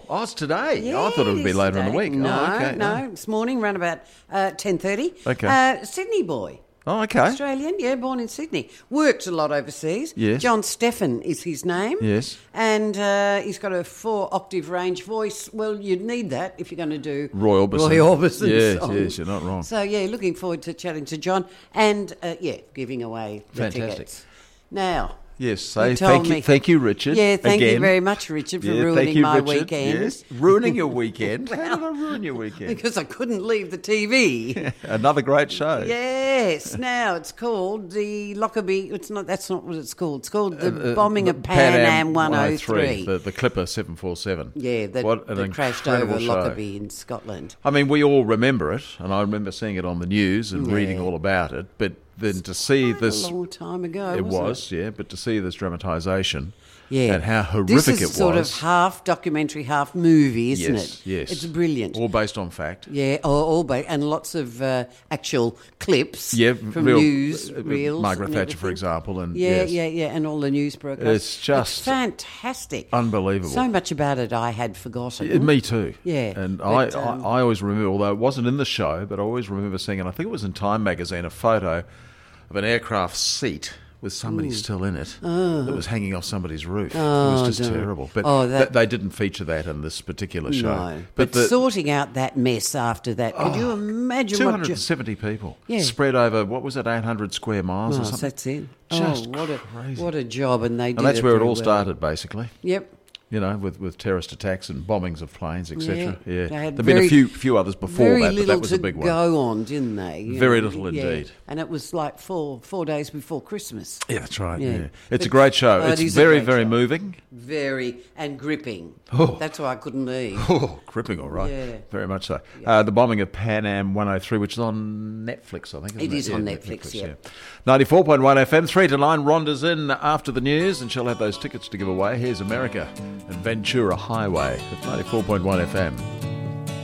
Oh, it's today. Yeah, I thought it would be is later in the today. week. No, okay. no, it's morning, around about 10:30. Okay. Sydney boy. Oh, okay. Australian, yeah, born in Sydney. Worked a lot overseas. Yes. John Stephan is his name. Yes. And he's got a 4-octave range voice. Well, you'd need that if you're going to do Roy Orbison. Orbison's Yes, songs. yes, you're not wrong. So, yeah, looking forward to chatting to John and, giving away the Fantastic. tickets. Now... Yes, say You told thank you, Richard. Yeah, thank you again. very much, Richard, for Yeah, ruining thank you, my Richard. weekend. Yes, ruining your weekend. How did I ruin your weekend? Because I couldn't leave the TV. Another great show. Yes. Now it's called the Lockerbie. It's not. That's not what it's called. It's called the bombing of Pan Am 103. The Clipper 747. Yeah, that crashed incredible over show. Lockerbie in Scotland. I mean, we all remember it, and I remember seeing it on the news and Yeah. reading all about it. But then to see this, A long time ago. it wasn't was, yeah. But to see this dramatisation, Yeah. and how horrific this it is was. sort of half documentary, half movie, isn't Yes, it? yes. It's brilliant. All based on fact. Yeah, and lots of actual clips Yeah, from real, news reels. Margaret and Thatcher, for everything. example, and Yeah, yes. and all the news broadcasts. It's just fantastic. unbelievable. So much about it I had forgotten. Me too. Yeah, And but, I always remember, although it wasn't in the show, but I always remember seeing, and I think it was in Time magazine, a photo of an aircraft seat with somebody still in it that was hanging off somebody's roof. It was just terrible. But they didn't feature that in this particular show. No, but sorting out that mess after that, could you imagine 270 people spread over, what was it, 800 square miles or something? That's it. Just crazy. What a job, and they did. And that's where it very all well. started, basically. Yep. You know, with terrorist attacks and bombings of planes, etc. Yeah. Yeah, They had there've been a few others before very that, but little that was a big to one. go on, didn't they? You Very know? little Yeah. indeed. And it was like four days before Christmas. Yeah, that's right. Yeah. Yeah, it's But- a great show. Oh, it It's is a very, great very show. moving. Very and gripping. Oh. That's why I couldn't leave. Oh, gripping, all right. Yeah. Very much so. The bombing of Pan Am 103, which is on Netflix, I think. Isn't It is Yeah, on Netflix, yeah. 94.1 FM, 3 to 9. Rhonda's in after the news, and she'll have those tickets to give away. Here's America and Ventura Highway at 94.1 FM.